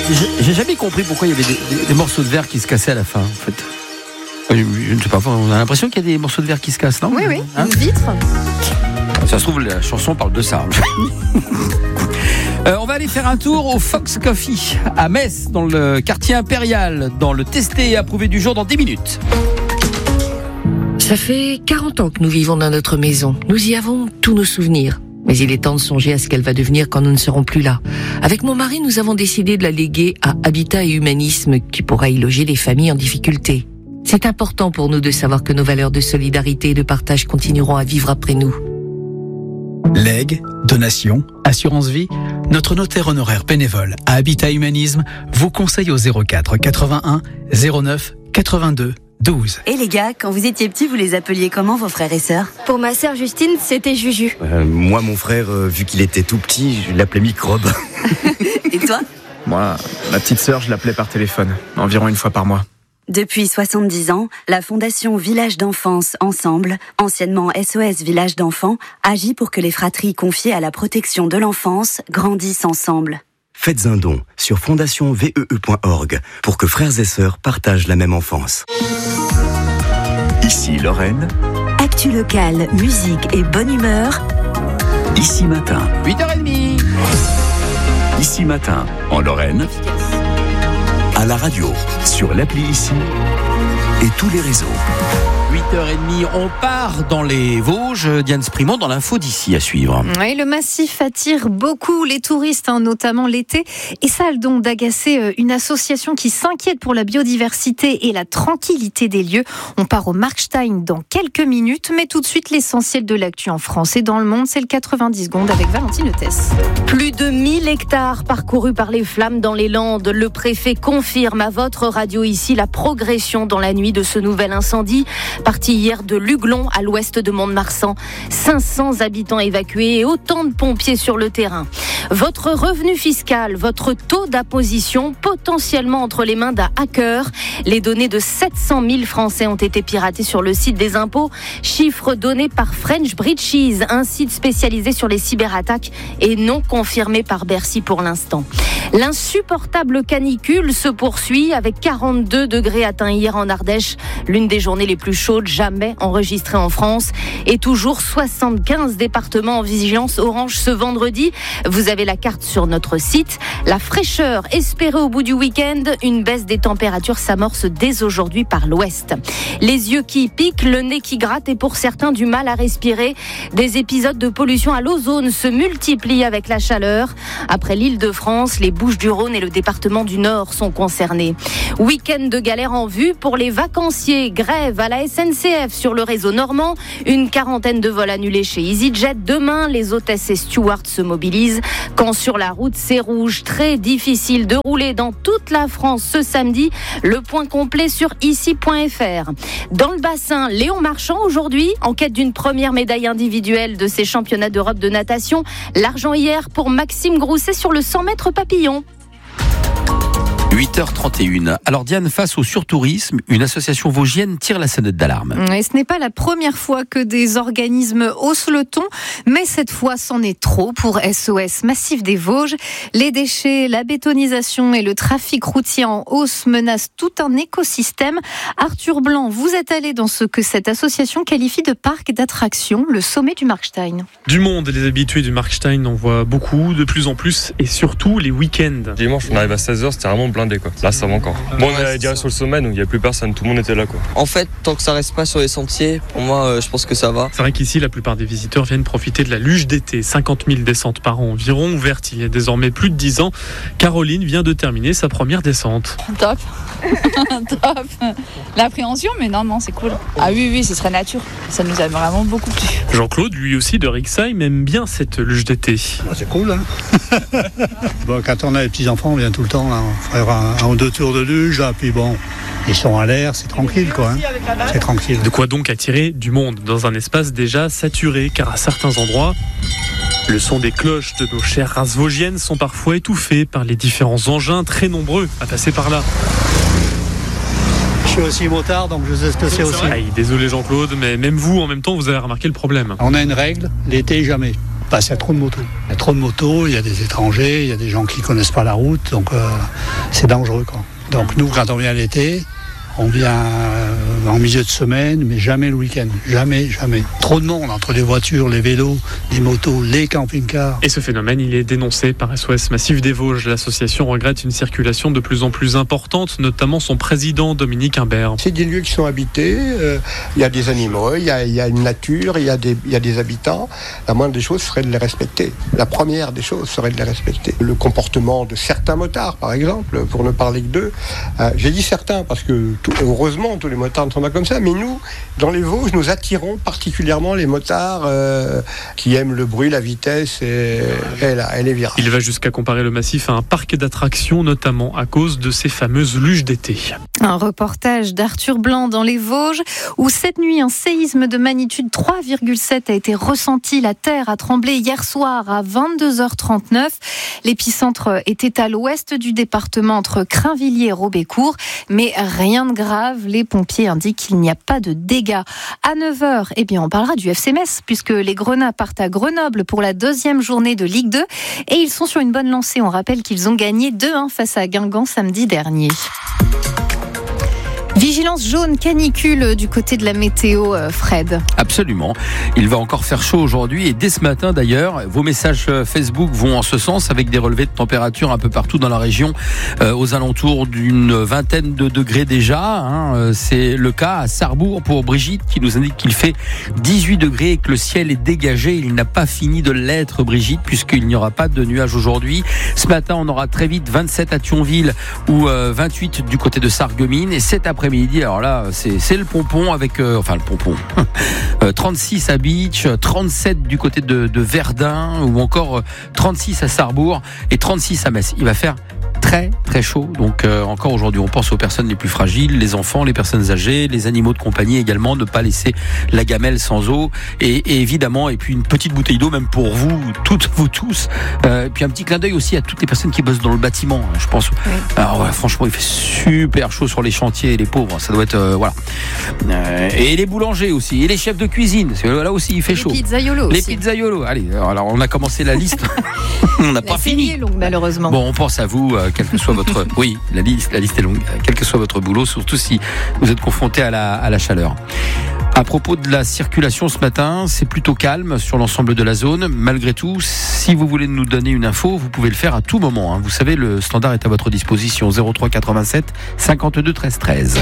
J'ai jamais compris pourquoi il y avait des morceaux de verre qui se cassaient à la fin, en fait. Je ne sais pas, on a l'impression qu'il y a des morceaux de verre qui se cassent, non ? Oui, Hein ? une vitre. Ça se trouve, la chanson parle de ça. On va aller faire un tour au Fox Coffee à Metz, dans le quartier impérial, dans le testé et approuvé du jour dans 10 minutes. Ça fait 40 ans que nous vivons dans notre maison. Nous y avons tous nos souvenirs. Mais il est temps de songer à ce qu'elle va devenir quand nous ne serons plus là. Avec mon mari, nous avons décidé de la léguer à Habitat et Humanisme, qui pourra y loger les familles en difficulté. C'est important pour nous de savoir que nos valeurs de solidarité et de partage continueront à vivre après nous. Legs, donations, assurance vie, notre notaire honoraire bénévole à Habitat Humanisme vous conseille au 04 81 09 82 12. Et les gars, quand vous étiez petits, vous les appeliez comment vos frères et sœurs ? Pour ma sœur Justine, c'était Juju. Moi, mon frère, vu qu'il était tout petit, je l'appelais Microbe. Et toi ? Moi, ma petite sœur, je l'appelais par téléphone, environ une fois par mois. Depuis 70 ans, la Fondation Village d'Enfance Ensemble, anciennement SOS Village d'Enfants, agit pour que les fratries confiées à la protection de l'enfance grandissent ensemble. Faites un don sur fondationsvee.org pour que frères et sœurs partagent la même enfance. Ici Lorraine. Actu locale, musique et bonne humeur. Ici Matin. 8h30. Ici Matin, en Lorraine. À la radio, sur l'appli Ici et tous les réseaux. 8h30, on part dans les Vosges. Diane Sprimont dans l'info d'ici à suivre. Oui, le massif attire beaucoup les touristes, notamment l'été. Et ça a le don d'agacer une association qui s'inquiète pour la biodiversité et la tranquillité des lieux. On part au Markstein dans quelques minutes, mais tout de suite l'essentiel de l'actu en France et dans le monde, c'est le 90 secondes avec Valentine Tess. Plus de 1000 hectares parcourus par les flammes dans les Landes. Le préfet confirme à votre radio ici la progression dans la nuit de ce nouvel incendie. Parti hier de Luglon à l'ouest de Mont-de-Marsan. 500 habitants évacués et autant de pompiers sur le terrain. Votre revenu fiscal, votre taux d'imposition potentiellement entre les mains d'un hacker. Les données de 700 000 Français ont été piratées sur le site des impôts. Chiffre donné par French Breaches, un site spécialisé sur les cyberattaques et non confirmé par Bercy pour l'instant. L'insupportable canicule se poursuit avec 42 degrés atteints hier en Ardèche, l'une des journées les plus chaudes jamais enregistrées en France, et toujours 75 départements en vigilance orange ce vendredi. Vous avez la carte sur notre site. La fraîcheur espérée au bout du week-end, une baisse des températures s'amorce dès aujourd'hui par l'ouest. Les yeux qui piquent, le nez qui gratte et pour certains du mal à respirer. Des épisodes de pollution à l'ozone se multiplient avec la chaleur. Après l'Île-de-France, les Bouches-du-Rhône et le département du Nord sont concernés. Week-end de galère en vue pour les vacanciers. Grève à la SNCF sur le réseau normand. Une quarantaine de vols annulés chez EasyJet. Demain, les hôtesses et stewards se mobilisent. Quand sur la route, c'est rouge. Très difficile de rouler dans toute la France ce samedi. Le point complet sur ici.fr. Dans le bassin, Léon Marchand aujourd'hui, en quête d'une première médaille individuelle de ces championnats d'Europe de natation. L'argent hier pour Maxime Grousset sur le 100 mètres papillon. 8h31. Alors Diane, face au surtourisme, une association vosgienne tire la sonnette d'alarme. Et ce n'est pas la première fois que des organismes haussent le ton, mais cette fois c'en est trop pour SOS Massif des Vosges. Les déchets, la bétonisation et le trafic routier en hausse menacent tout un écosystème. Arthur Blanc, vous êtes allé dans ce que cette association qualifie de parc d'attractions, le sommet du Markstein. Du monde, les habitués du Markstein, on voit beaucoup, de plus en plus, et surtout les week-ends. Dimanche, on arrive à 16h, c'était vraiment blindé quoi. Là, ça va encore. Bon, on est déjà sur le sommet, donc il n'y a plus personne, tout le monde était là quoi. En fait, tant que ça reste pas sur les sentiers, pour moi, je pense que ça va. C'est vrai qu'ici, la plupart des visiteurs viennent profiter de la luge d'été. 50 000 descentes par an environ, ouverte il y a désormais plus de 10 ans. Caroline vient de terminer sa première descente. Top. Top. L'appréhension, mais non, c'est cool. Ah oui, ce serait nature. Ça nous a vraiment beaucoup plu. Jean-Claude, lui aussi de Rixheim, aime bien cette luge d'été. C'est cool, hein. Bon, quand on a les petits-enfants, on vient tout le temps, là. On ferait un ou deux tours de luge, là, puis bon, ils sont à l'air, c'est tranquille, quoi. Hein. C'est tranquille. De quoi donc attirer du monde dans un espace déjà saturé, car à certains endroits, le son des cloches de nos chères races vosgiennes sont parfois étouffés par les différents engins très nombreux à passer par là. Je suis aussi motard, donc je sais ce que c'est aussi. Aïe, désolé Jean-Claude, mais même vous, en même temps, vous avez remarqué le problème. On a une règle, l'été, jamais. parce qu'il y a trop de motos. Il y a trop de motos, il y a des étrangers, il y a des gens qui ne connaissent pas la route, donc c'est dangereux, quoi. Donc nous, quand on vient l'été, on vient en milieu de semaine, mais jamais le week-end. Jamais. Trop de monde entre les voitures, les vélos, les motos, les camping-cars. Et ce phénomène, il est dénoncé par SOS Massif des Vosges. L'association regrette une circulation de plus en plus importante, notamment son président Dominique Imbert. C'est des lieux qui sont habités, il y a des animaux, il y a une nature, il y a des habitants. La moindre des choses serait de les respecter. La première des choses serait de les respecter. Le comportement de certains motards, par exemple, pour ne parler que d'eux. J'ai dit certains parce que heureusement, tous les motards ne sont pas comme ça, mais nous, dans les Vosges, nous attirons particulièrement les motards qui aiment le bruit, la vitesse et les virages. Il va jusqu'à comparer le massif à un parc d'attractions, notamment à cause de ces fameuses luges d'été. Un reportage d'Arthur Blanc dans les Vosges, où cette nuit, un séisme de magnitude 3,7 a été ressenti. La terre a tremblé hier soir à 22h39. L'épicentre était à l'ouest du département, entre Crainvilliers et Robécourt, mais rien de grave. Les pompiers indiquent qu'il n'y a pas de dégâts. À 9h, on parlera du FC Metz, puisque les Grenats partent à Grenoble pour la 2e journée de Ligue 2 et ils sont sur une bonne lancée. On rappelle qu'ils ont gagné 2-1 face à Guingamp samedi dernier. Vigilance jaune canicule du côté de la météo, Fred. Absolument. Il va encore faire chaud aujourd'hui et dès ce matin d'ailleurs, vos messages Facebook vont en ce sens avec des relevés de température un peu partout dans la région, aux alentours d'une vingtaine de degrés déjà. C'est le cas à Sarrebourg pour Brigitte qui nous indique qu'il fait 18 degrés et que le ciel est dégagé. Il n'a pas fini de l'être, Brigitte, puisqu'il n'y aura pas de nuages aujourd'hui. Ce matin, on aura très vite 27 à Thionville ou 28 du côté de Sarreguemines et cet après-midi, alors là, c'est le pompon avec, 36 à Beach, 37 du côté de Verdun ou encore 36 à Sarrebourg et 36 à Metz. Il va faire très très chaud, donc encore aujourd'hui on pense aux personnes les plus fragiles, les enfants, les personnes âgées, les animaux de compagnie également, ne pas laisser la gamelle sans eau et évidemment, et puis une petite bouteille d'eau même pour vous, toutes vous tous, et puis un petit clin d'œil aussi à toutes les personnes qui bossent dans le bâtiment, je pense. Oui. Alors ouais, franchement il fait super chaud sur les chantiers, les pauvres, ça doit être voilà. Et les boulangers aussi, et les chefs de cuisine, parce que là aussi il fait chaud. Les pizzaiolos. Allez, alors on a commencé la liste. On n'a pas fini. Longue, malheureusement. Bon, on pense à vous, quel que soit votre... Oui, la liste est longue. Quel que soit votre boulot, surtout si vous êtes confronté à la chaleur. À propos de la circulation ce matin, c'est plutôt calme sur l'ensemble de la zone. Malgré tout, si vous voulez nous donner une info, vous pouvez le faire à tout moment. Vous savez, le standard est à votre disposition. 03 87 52 13 13.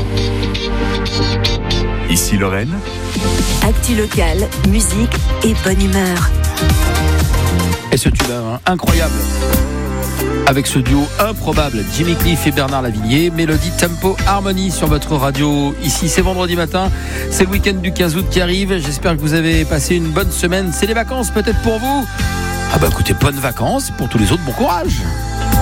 Ici Lorraine. Actu locale, musique et bonne humeur. Et ce tube incroyable, avec ce duo improbable, Jimmy Cliff et Bernard Lavilliers, Mélodie, Tempo, Harmonie sur votre radio. Ici, c'est vendredi matin, c'est le week-end du 15 août qui arrive. J'espère que vous avez passé une bonne semaine. C'est les vacances peut-être pour vous. Écoutez, bonnes vacances. Pour tous les autres, bon courage.